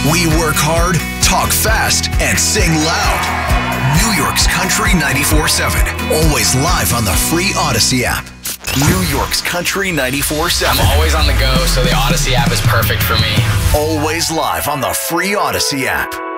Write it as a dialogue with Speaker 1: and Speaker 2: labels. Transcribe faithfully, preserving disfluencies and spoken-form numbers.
Speaker 1: We work hard, talk fast, and sing loud. New York's Country ninety-four seven. Always live on the free Odyssey app. New York's Country ninety-four seven.
Speaker 2: I'm always on the go, so the Odyssey app is perfect for me.
Speaker 1: Always live on the free Odyssey app.